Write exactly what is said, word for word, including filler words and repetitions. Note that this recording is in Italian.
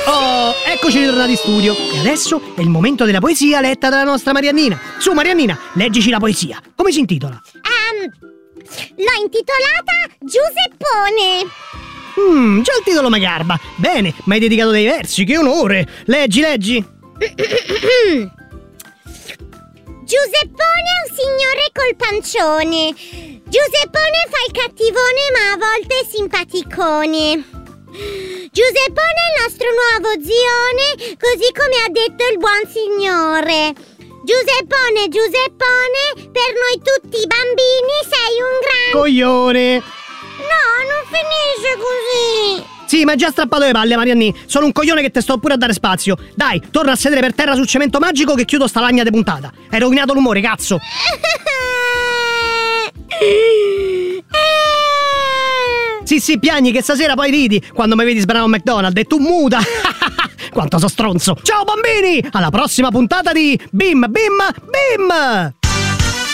Oh, eccoci ritornati in studio. E adesso è il momento della poesia letta dalla nostra Mariannina. Su, Mariannina, leggici la poesia. Come si intitola? Um, l'ho intitolata Giuseppone. Mmm, già il titolo mi garba. Bene, mi hai dedicato dei versi, che onore. Leggi, leggi. Giuseppone è un signore col pancione. Giuseppone fa il cattivone ma a volte è simpaticone. Giuseppone è il nostro nuovo zione, così come ha detto il buon signore. Giuseppone, Giuseppone, per noi tutti i bambini sei un gran... Coglione. No, non finisce così. Sì, ma hai già strappato le palle, Marianni. Sono un coglione che te sto pure a dare spazio. Dai, torna a sedere per terra sul cemento magico che chiudo sta lagna de puntata. Hai rovinato l'umore, cazzo. Sì, sì, piagni che stasera poi ridi quando mi vedi sbrare un McDonald's e tu muta. Quanto so stronzo. Ciao bambini, alla prossima puntata di Bim Bim Bim.